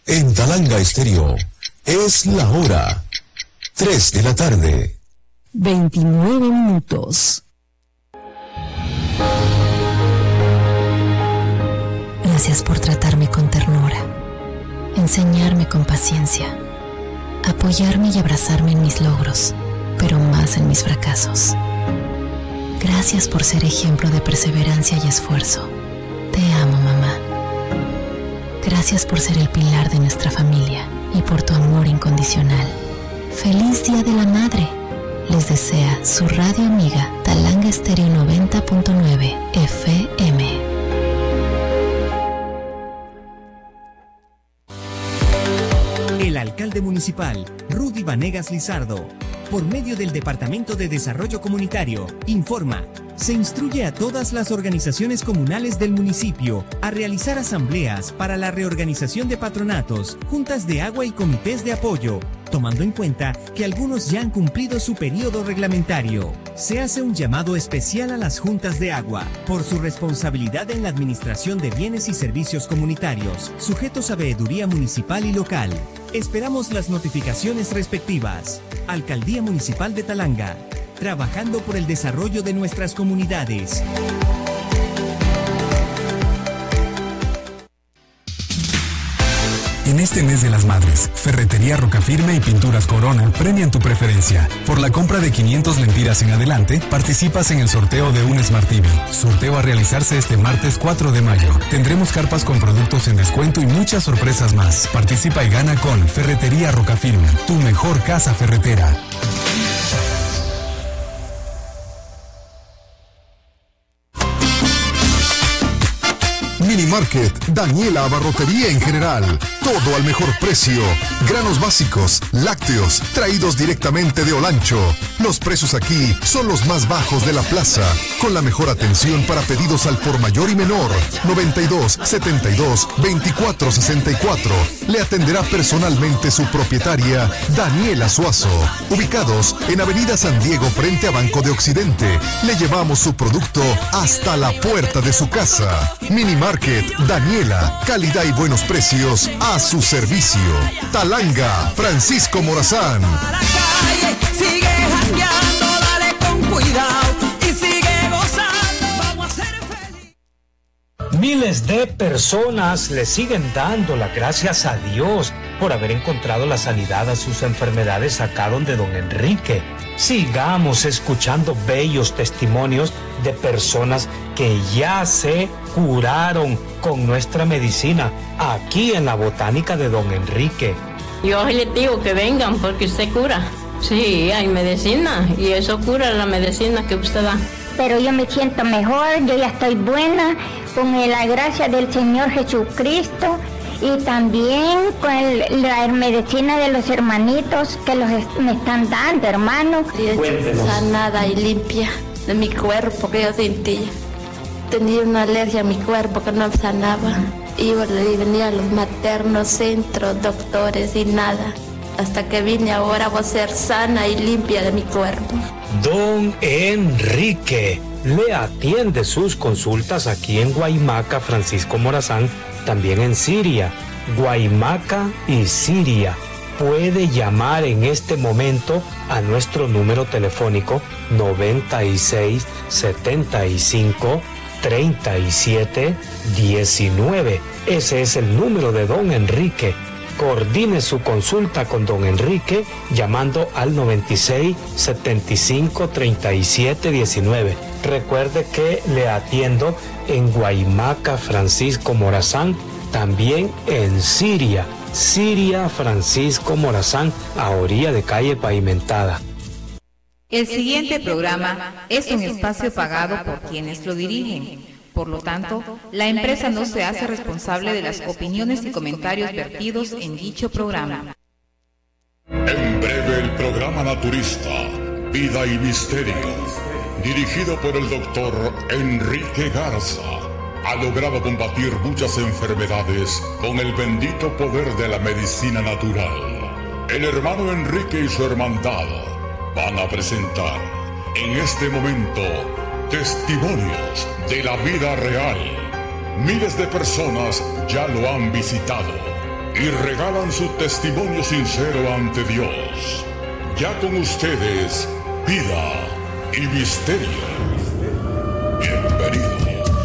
En Talanga Estéreo, es la hora 3 de la tarde. 29 minutos. Gracias por tratarme con ternura, enseñarme con paciencia, apoyarme y abrazarme en mis logros, pero más en mis fracasos. Gracias por ser ejemplo de perseverancia y esfuerzo. Te amo, mamá. Gracias por ser el pilar de nuestra familia y por tu amor incondicional. ¡Feliz Día de la Madre! Les desea su radio amiga Talanga Estéreo 90.9 FM. El alcalde municipal, Rudy Vanegas Lizardo, por medio del Departamento de Desarrollo Comunitario, informa: se instruye a todas las organizaciones comunales del municipio a realizar asambleas para la reorganización de patronatos, juntas de agua y comités de apoyo, tomando en cuenta que algunos ya han cumplido su periodo reglamentario. Se hace un llamado especial a las juntas de agua por su responsabilidad en la administración de bienes y servicios comunitarios, sujetos a veeduría municipal y local. Esperamos las notificaciones respectivas. Alcaldía Municipal de Talanga, trabajando por el desarrollo de nuestras comunidades. En este mes de las madres, Ferretería Rocafirme y Pinturas Corona premian tu preferencia. Por la compra de 500 lempiras en adelante, participas en el sorteo de un Smart TV. Sorteo a realizarse este martes 4 de mayo. Tendremos carpas con productos en descuento y muchas sorpresas más. Participa y gana con Ferretería Rocafirme, tu mejor casa ferretera. Mini Market, Daniela Abarrotería en general. Todo al mejor precio. Granos básicos, lácteos, traídos directamente de Olancho. Los precios aquí son los más bajos de la plaza. Con la mejor atención para pedidos al por mayor y menor. 92 72 24 64. Le atenderá personalmente su propietaria, Daniela Suazo. Ubicados en Avenida San Diego frente a Banco de Occidente. Le llevamos su producto hasta la puerta de su casa. Mini Market, Daniela, calidad y buenos precios a su servicio. Talanga, Francisco Morazán. Sigue jangueando, dale con cuidado y sigue gozando, vamos a ser felices. Miles de personas le siguen dando las gracias a Dios por haber encontrado la sanidad a sus enfermedades acá donde don Enrique. Sigamos escuchando bellos testimonios de personas que ya se curaron con nuestra medicina aquí en la botánica de don Enrique. Yo les digo que vengan porque usted cura. Sí, hay medicina y eso cura la medicina que usted da. Pero yo me siento mejor, yo ya estoy buena con la gracia del Señor Jesucristo. Y también con la medicina de los hermanitos que me están dando, hermanos. Sanada y limpia de mi cuerpo que yo sentía. Tenía una alergia a mi cuerpo que no sanaba. Y venía a los maternos, centros, doctores y nada. Hasta que vine ahora voy a ser sana y limpia de mi cuerpo. Don Enrique le atiende sus consultas aquí en Guaymaca, Francisco Morazán, también en Siria, Guaymaca y Siria. Puede llamar en este momento a nuestro número telefónico 96 75 37 19. Ese es el número de don Enrique. Coordine su consulta con don Enrique llamando al 96 75 37 19. Recuerde que le atiendo en Guaymaca, Francisco Morazán, también en Siria, Francisco Morazán, a orilla de calle pavimentada. El siguiente programa es un espacio pagado por quienes lo dirigen. Por lo tanto, la empresa no se hace responsable de las opiniones y comentarios vertidos en dicho programa. En breve el programa naturista, Vida y Misterio, dirigido por el doctor Enrique Garza, ha logrado combatir muchas enfermedades con el bendito poder de la medicina natural. El hermano Enrique y su hermandad van a presentar en este momento testimonios de la vida real. Miles de personas ya lo han visitado y regalan su testimonio sincero ante Dios. Ya con ustedes, Vida y Misterio. Bienvenidos.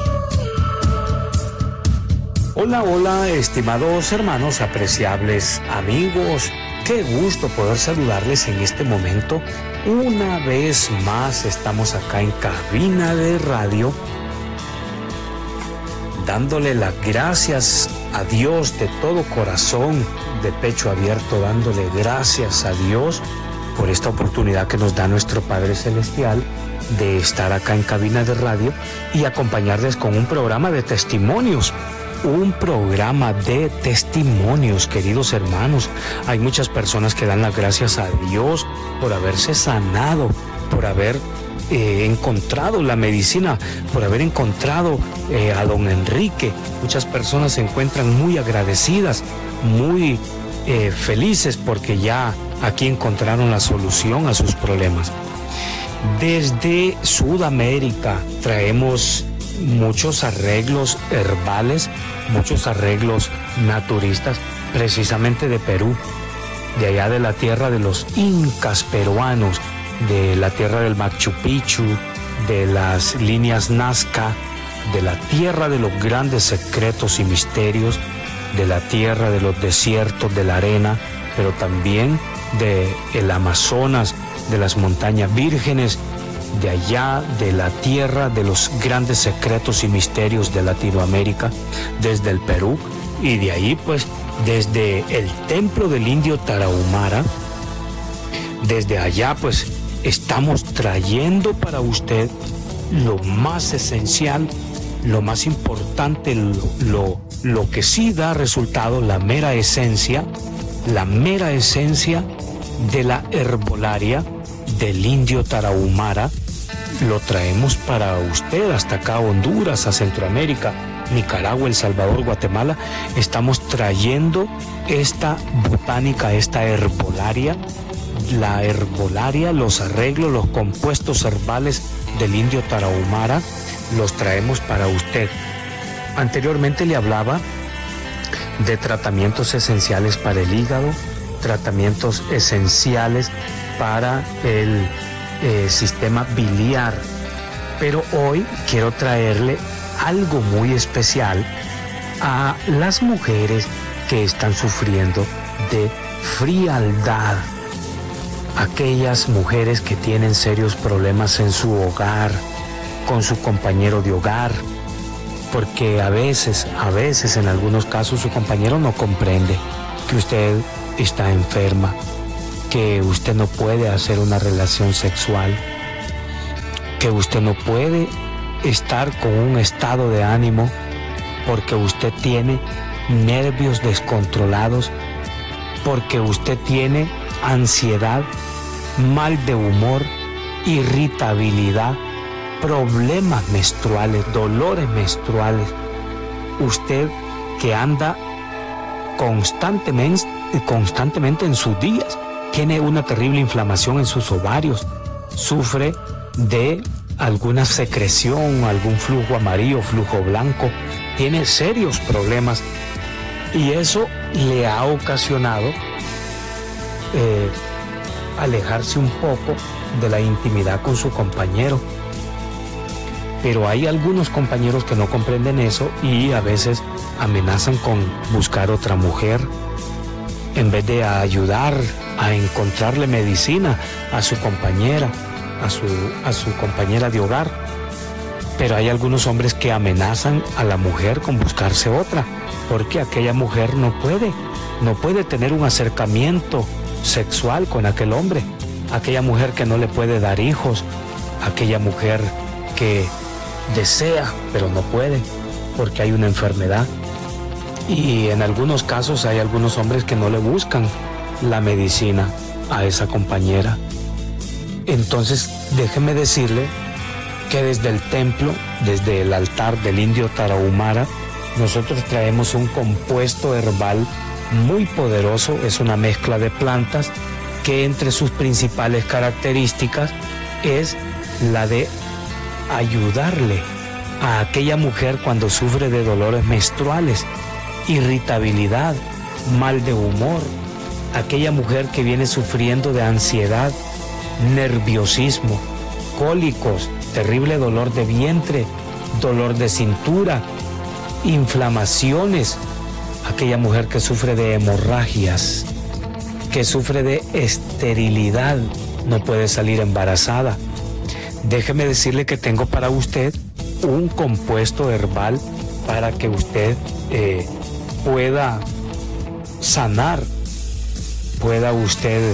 Hola, hola, estimados hermanos, apreciables amigos. Qué gusto poder saludarles en este momento. Una vez más estamos acá en cabina de radio, dándole las gracias a Dios de todo corazón, de pecho abierto, dándole gracias a Dios por esta oportunidad que nos da nuestro Padre Celestial de estar acá en cabina de radio y acompañarles con un programa de testimonios. Un programa de testimonios, queridos hermanos. Hay muchas personas que dan las gracias a Dios por haberse sanado, por haber encontrado la medicina, por haber encontrado a don Enrique. Muchas personas se encuentran muy agradecidas, muy felices porque ya aquí encontraron la solución a sus problemas. Desde Sudamérica traemos muchos arreglos herbales, muchos arreglos naturistas, precisamente de Perú, de allá de la tierra de los incas peruanos, de la tierra del Machu Picchu, de las líneas Nazca, de la tierra de los grandes secretos y misterios, de la tierra de los desiertos, de la arena, pero también de el Amazonas, de las montañas vírgenes, de allá de la tierra de los grandes secretos y misterios de Latinoamérica, desde el Perú, y de ahí pues desde el templo del indio Tarahumara, desde allá pues estamos trayendo para usted lo más esencial, lo más importante, lo que sí da resultado, la mera esencia de la herbolaria del indio Tarahumara. Lo traemos para usted hasta acá a Honduras, a Centroamérica, Nicaragua, El Salvador, Guatemala. Estamos trayendo esta botánica, esta herbolaria, la herbolaria, los arreglos, los compuestos herbales del indio Tarahumara, los traemos para usted. Anteriormente le hablaba de tratamientos esenciales para el hígado, tratamientos esenciales para el sistema biliar, pero hoy quiero traerle algo muy especial a las mujeres que están sufriendo de frialdad, aquellas mujeres que tienen serios problemas en su hogar, con su compañero de hogar, porque a veces en algunos casos su compañero no comprende que usted está enferma, que usted no puede hacer una relación sexual, que usted no puede estar con un estado de ánimo porque usted tiene nervios descontrolados, porque usted tiene ansiedad, mal de humor, irritabilidad, problemas menstruales, dolores menstruales. Usted que anda constantemente en sus días, tiene una terrible inflamación en sus ovarios, sufre de alguna secreción, algún flujo amarillo, flujo blanco, tiene serios problemas y eso le ha ocasionado alejarse un poco de la intimidad con su compañero. Pero hay algunos compañeros que no comprenden eso y a veces amenazan con buscar otra mujer en vez de ayudar a encontrarle medicina a su compañera, a su compañera de hogar. Pero hay algunos hombres que amenazan a la mujer con buscarse otra, porque aquella mujer no puede tener un acercamiento sexual con aquel hombre, aquella mujer que no le puede dar hijos, aquella mujer que desea pero no puede porque hay una enfermedad. Y en algunos casos hay algunos hombres que no le buscan la medicina a esa compañera. Entonces déjeme decirle que desde el templo, desde el altar del indio Tarahumara, nosotros traemos un compuesto herbal muy poderoso. Es una mezcla de plantas que entre sus principales características es la de ayudarle a aquella mujer cuando sufre de dolores menstruales, irritabilidad, mal de humor, aquella mujer que viene sufriendo de ansiedad, nerviosismo, cólicos, terrible dolor de vientre, dolor de cintura, inflamaciones, aquella mujer que sufre de hemorragias, que sufre de esterilidad, no puede salir embarazada. Déjeme decirle que tengo para usted un compuesto herbal para que usted pueda sanar, pueda usted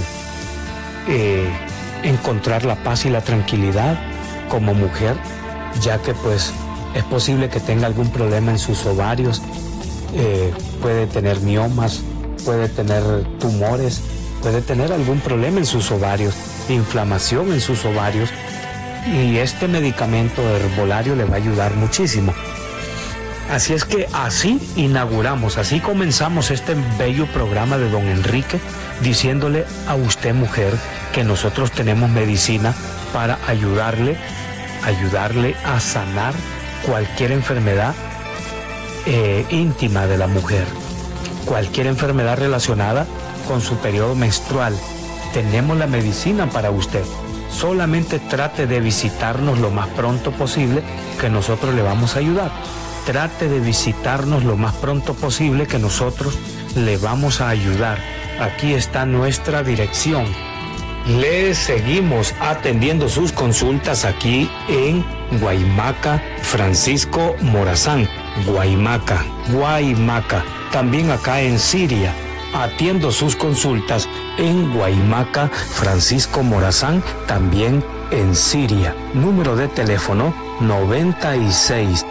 encontrar la paz y la tranquilidad como mujer, ya que pues es posible que tenga algún problema en sus ovarios, puede tener miomas, puede tener tumores, puede tener algún problema en sus ovarios, inflamación en sus ovarios, y este medicamento herbolario le va a ayudar muchísimo. Así es que así inauguramos, así comenzamos este bello programa de Don Enrique, diciéndole a usted, mujer, que nosotros tenemos medicina para ayudarle a sanar cualquier enfermedad íntima de la mujer, cualquier enfermedad relacionada con su periodo menstrual. Tenemos la medicina para usted. Solamente trate de visitarnos lo más pronto posible, que nosotros le vamos a ayudar. Trate de visitarnos lo más pronto posible, que nosotros le vamos a ayudar. Aquí está nuestra dirección. Le seguimos atendiendo sus consultas aquí en Guaymaca, Francisco Morazán. Guaymaca. También acá en Siria. Atiendo sus consultas en Guaymaca, Francisco Morazán, también en Siria. Número de teléfono 96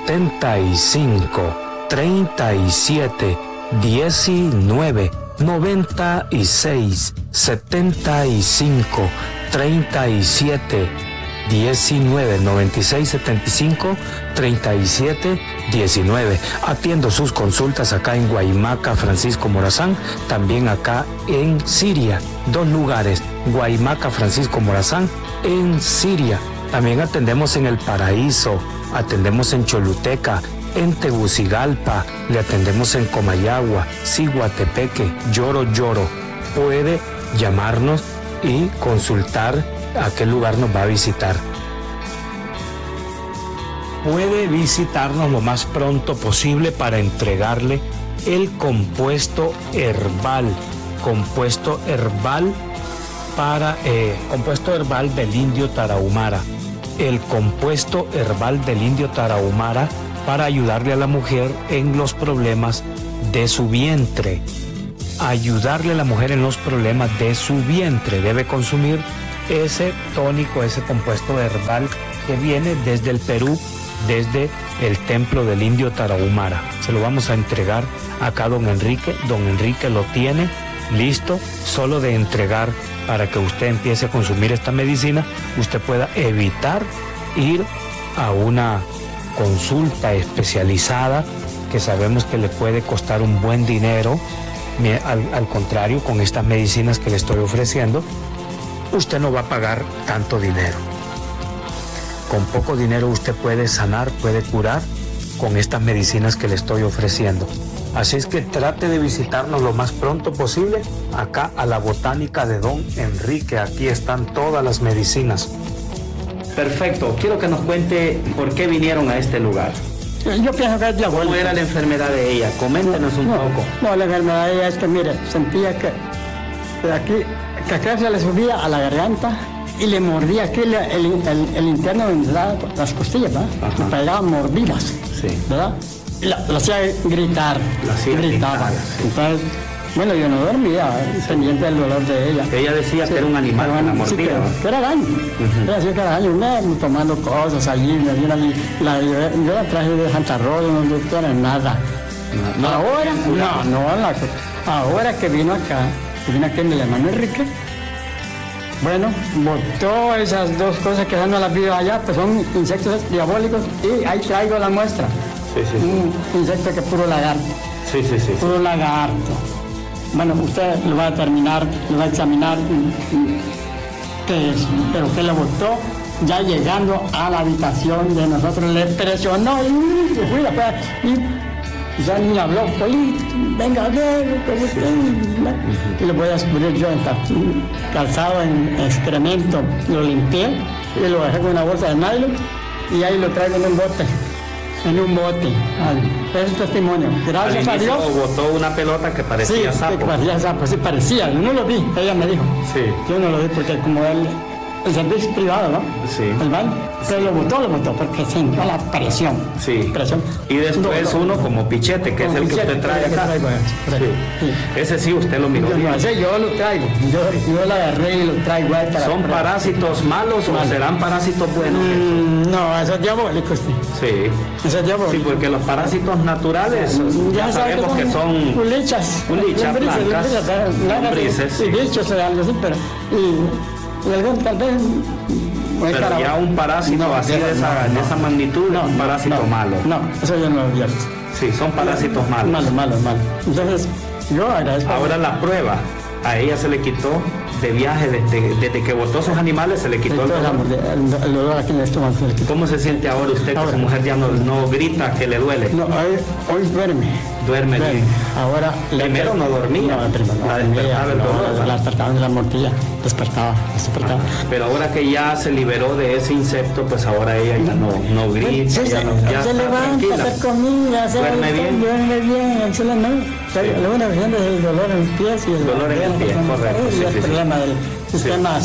75 37 19. 96 75 37 19. 96 75 37 19. Atiendo sus consultas acá en Guaymaca, Francisco Morazán, también acá en Siria. 2 lugares, Guaymaca, Francisco Morazán, en Siria. También atendemos en El Paraíso, atendemos en Choluteca, en Tegucigalpa, le atendemos en Comayagua, Ciguatepeque, Lloro. Puede llamarnos y consultar a qué lugar nos va a visitar. Puede visitarnos lo más pronto posible para entregarle el compuesto herbal del indio tarahumara. El compuesto herbal del indio tarahumara para ayudarle a la mujer en los problemas de su vientre. Ayudarle a la mujer en los problemas de su vientre. Debe consumir ese tónico, ese compuesto herbal que viene desde el Perú, desde el templo del indio tarahumara. Se lo vamos a entregar acá a Don Enrique. Don Enrique lo tiene listo, solo de entregar para que usted empiece a consumir esta medicina, usted pueda evitar ir a una consulta especializada que sabemos que le puede costar un buen dinero. Al contrario, con estas medicinas que le estoy ofreciendo, usted no va a pagar tanto dinero. Con poco dinero usted puede sanar, puede curar con estas medicinas que le estoy ofreciendo. Así es que trate de visitarnos lo más pronto posible acá a la botánica de Don Enrique. Aquí están todas las medicinas. Perfecto. Quiero que nos cuente por qué vinieron a este lugar. Yo pienso que es diabólico. ¿Cómo era la enfermedad de ella? Coméntenos un poco. No, la enfermedad de ella es que, mire, sentía que acá se le subía a la garganta y le mordía aquí el interno de las costillas, ¿verdad? Le pegaban mordidas, sí, ¿verdad? La hacía gritar, gritaba. Sí. Entonces, bueno, yo no dormía, pendiente del dolor de ella. Ella decía que era un animal que la mordía. Sí, que era daño. Ella decía que era daño, tomando cosas allí, yo la traje de Santa Rosa, no doctora, nada. Ahora que vino acá, mi hermano Enrique, bueno, botó esas dos cosas que dan a la vida allá, pues son insectos diabólicos, y ahí traigo la muestra. Sí. Un insecto que es puro lagarto. Sí. Puro lagarto. Bueno, usted lo va a terminar, lo va a examinar qué es, pero que lo botó ya llegando a la habitación de nosotros, le presionó y Ya ni habló, Polito, venga a ver, y lo voy a descubrir yo calzado en excremento, lo limpié y lo dejé con una bolsa de nylon y ahí lo traigo en un bote. Es un testimonio. Gracias a Dios. Botó una pelota que parecía sapo. Que parecía sapo, sí parecía. Yo no lo vi, ella me dijo. Sí. Yo no lo vi porque como el servicio privado, ¿no? Sí. El baño. Pero lo botó porque sintió la presión. Sí. Presión. Y después uno como Pichete, que es el que usted trae acá. Sí. Ese sí usted lo miró. Yo lo traigo. Yo lo agarré y lo traigo ahí para. ¿Son parásitos malos o serán parásitos buenos? No, eso es diabólico, sí. Sí. Eso es diabólico. Sí, porque los parásitos naturales ya sabemos que son culichas, blancas, lombrices. Y bichos o algo así, pero y algún tal vez. Pero ya un parásito así de esa magnitud, no, un parásito malo. No, eso yo no lo vi. Sí, son parásitos malos. Malos. Entonces, yo agradezco. Ahora la prueba, a ella se le quitó de viaje, desde que botó sus animales se le quitó el dolor aquí en el estómago. ¿Cómo se siente ahora usted que su mujer ya no grita que le duele? No, hoy duerme. Duerme bien. Ahora primero no dormía. No, primero no. La despertaba el dolor. La despertaba de la mortilla. Despertaba. Pero ahora que ya se liberó de ese insecto, pues ahora ella ya no grita, sí, ya se levanta, hacer comida, duerme bien. Duerme bien, la única cuestión es el dolor en los pies y el dolor en el pie, correcto. Y el problema del sistema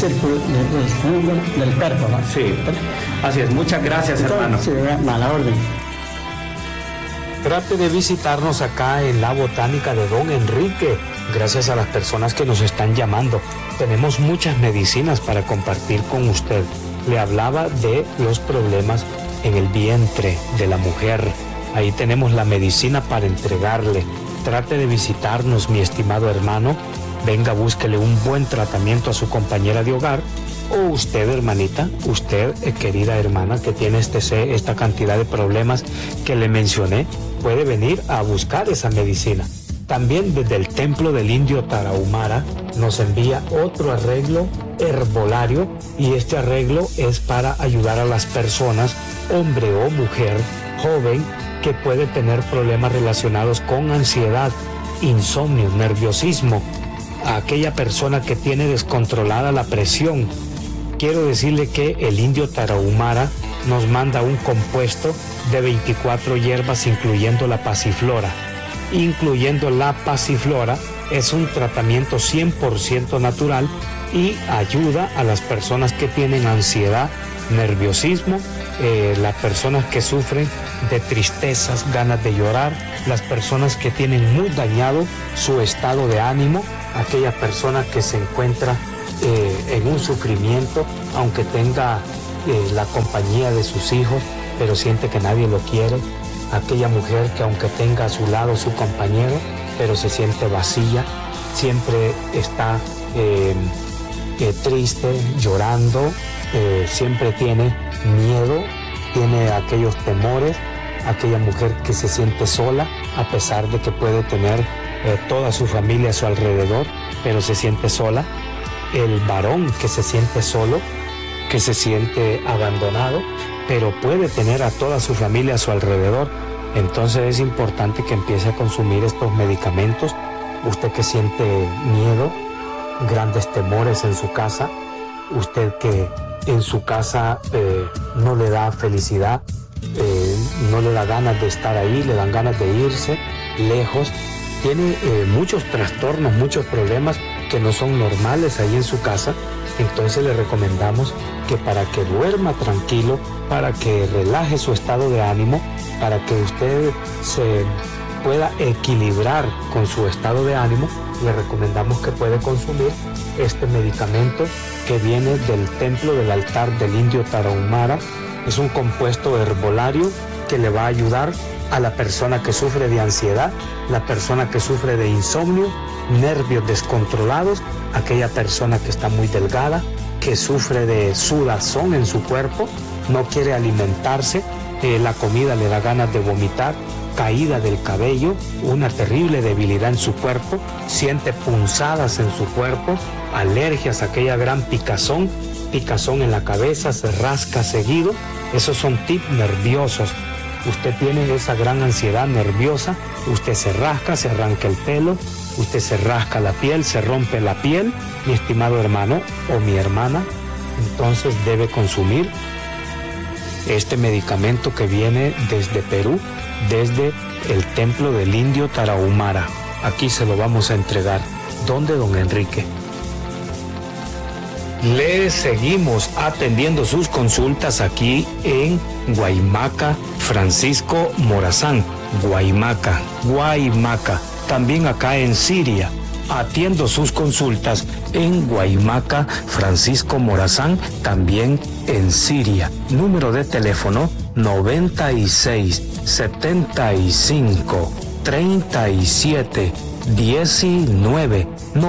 del cuerpo, ¿no? Sí, así es. Muchas gracias, hermano. Sí, a la orden. Trate de visitarnos acá en la Botánica de Don Enrique. Gracias a las personas que nos están llamando. Tenemos muchas medicinas para compartir con usted. Le hablaba de los problemas en el vientre de la mujer. Ahí tenemos la medicina para entregarle. Trate de visitarnos, mi estimado hermano. Venga, búsquele un buen tratamiento a su compañera de hogar. O usted, hermanita, usted, querida hermana, que tiene esta cantidad de problemas que le mencioné, puede venir a buscar esa medicina. También desde el templo del indio Tarahumara nos envía otro arreglo herbolario y este arreglo es para ayudar a las personas, hombre o mujer, joven, que puede tener problemas relacionados con ansiedad, insomnio, nerviosismo, a aquella persona que tiene descontrolada la presión. Quiero decirle que el indio Tarahumara nos manda un compuesto de 24 hierbas incluyendo la pasiflora. Incluyendo la pasiflora es un tratamiento 100% natural y ayuda a las personas que tienen ansiedad, nerviosismo, las personas que sufren de tristezas, ganas de llorar, las personas que tienen muy dañado su estado de ánimo, aquella persona que se encuentra en un sufrimiento, aunque tenga la compañía de sus hijos, pero siente que nadie lo quiere, aquella mujer que aunque tenga a su lado su compañero, pero se siente vacía, siempre está triste, llorando, siempre tiene miedo, tiene aquellos temores, aquella mujer que se siente sola, a pesar de que puede tener toda su familia a su alrededor, pero se siente sola, el varón que se siente solo, que se siente abandonado, pero puede tener a toda su familia a su alrededor. Entonces es importante que empiece a consumir estos medicamentos. Usted que siente miedo, grandes temores en su casa, usted que en su casa no le da felicidad, no le da ganas de estar ahí, le dan ganas de irse lejos, tiene muchos trastornos, muchos problemas que no son normales ahí en su casa. Entonces le recomendamos que para que duerma tranquilo, para que relaje su estado de ánimo, para que usted se pueda equilibrar con su estado de ánimo, le recomendamos que puede consumir este medicamento que viene del templo del altar del indio Tarahumara. Es un compuesto herbolario que le va a ayudar a la persona que sufre de ansiedad, la persona que sufre de insomnio, nervios descontrolados, aquella persona que está muy delgada, que sufre de sudazón en su cuerpo, no quiere alimentarse, la comida le da ganas de vomitar, caída del cabello, una terrible debilidad en su cuerpo, siente punzadas en su cuerpo, alergias, aquella gran picazón en la cabeza, se rasca seguido. Esos son tips nerviosos. usted tiene esa gran ansiedad nerviosa, usted se rasca, se arranca el pelo, usted se rasca la piel, se rompe la piel, mi estimado hermano o mi hermana, entonces debe consumir este medicamento que viene desde Perú, desde el templo del indio Tarahumara. Aquí se lo vamos a entregar. ¿Dónde, don Enrique? Le seguimos atendiendo sus consultas aquí en Guaymaca, Francisco Morazán. Guaymaca. También acá en Siria. Atiendo sus consultas en Guaymaca, Francisco Morazán, también en Siria. Número de teléfono 96 75 37 19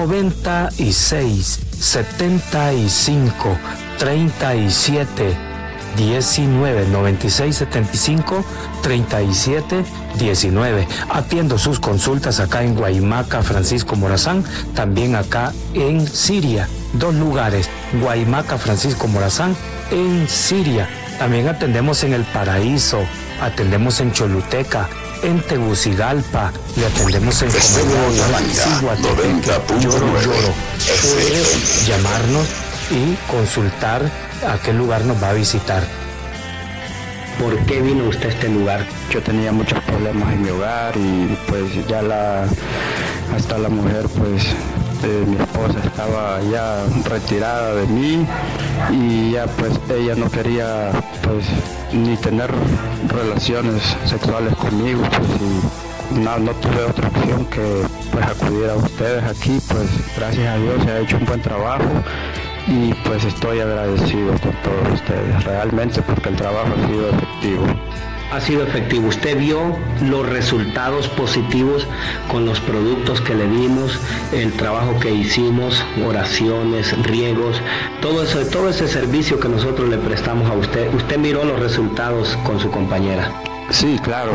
96 75 37 19 96 75 37 19. Atiendo sus consultas acá en Guaymaca, Francisco Morazán, también acá en Siria. 2 lugares, Guaymaca, Francisco Morazán, en Siria. También atendemos en El Paraíso, atendemos en Choluteca, en Tegucigalpa, le atendemos en Lloro. Puede llamarnos y consultar a qué lugar nos va a visitar. ¿Por qué vino usted a este lugar? Yo tenía muchos problemas en mi hogar y pues ya hasta la mujer pues mi esposa estaba ya retirada de mí y ya pues ella no quería pues ni tener relaciones sexuales conmigo pues y no tuve otra opción que pues acudir a ustedes aquí. Pues gracias a Dios se ha hecho un buen trabajo y pues estoy agradecido con todos ustedes realmente porque el trabajo ha sido efectivo. Ha sido efectivo. ¿Usted vio los resultados positivos con los productos que le dimos, el trabajo que hicimos, oraciones, riegos, todo ese servicio que nosotros le prestamos a usted? ¿Usted miró los resultados con su compañera? Sí, claro,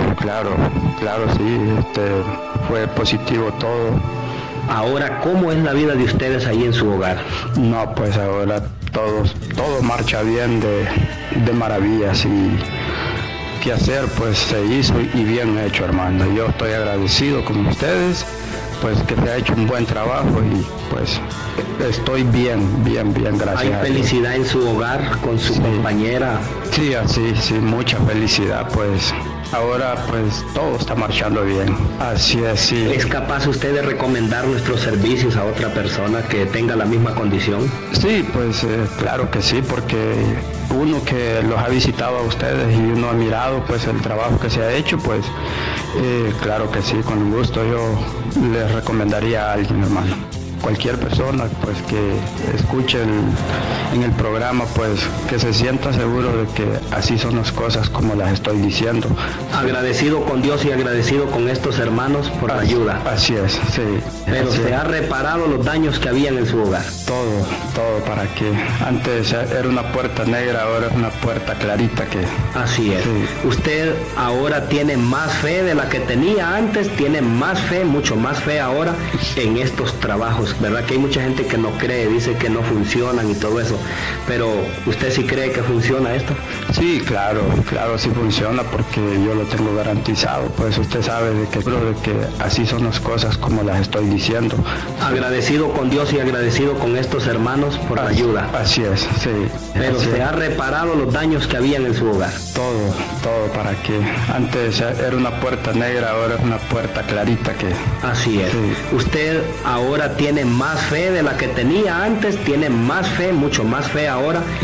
sí, fue positivo todo. Ahora, ¿cómo es la vida de ustedes ahí en su hogar? No, pues ahora todo marcha bien de maravillas y qué hacer pues se hizo y bien hecho, hermano. Yo estoy agradecido con ustedes, pues que se ha hecho un buen trabajo y pues estoy bien, gracias. ¿Hay felicidad en su hogar con su compañera? Sí, mucha felicidad, pues ahora pues todo está marchando bien. Así es, sí. ¿Es capaz usted de recomendar nuestros servicios a otra persona que tenga la misma condición? Sí, pues claro que sí, porque uno que los ha visitado a ustedes y uno ha mirado pues el trabajo que se ha hecho, pues claro que sí, con gusto yo les recomendaría a alguien, hermano. Cualquier persona pues que escuche en el programa pues que se sienta seguro de que así son las cosas como las estoy diciendo. Agradecido con Dios y agradecido con estos hermanos por la ayuda. Así es, sí. Pero se ha reparado los daños que habían en su hogar. Todo para que antes era una puerta negra, ahora es una puerta clarita que... Así es. Sí. Usted ahora tiene más fe de la que tenía antes, tiene más fe, mucho más fe ahora en estos trabajos. ¿Verdad que hay mucha gente que no cree, dice que no funcionan y todo eso? Pero ¿usted sí cree que funciona esto? Sí, claro sí funciona porque yo lo tengo garantizado. Pues usted sabe de que así son las cosas como las estoy diciendo. Agradecido con Dios y agradecido con estos hermanos por la ayuda. Así es, sí. Pero se ha reparado los daños que habían en su hogar. Todo para que antes era una puerta negra, ahora es una puerta clarita que... Así es. Sí. Usted ahora tiene más fe de la que tenía antes, tiene más fe, mucho más fe ahora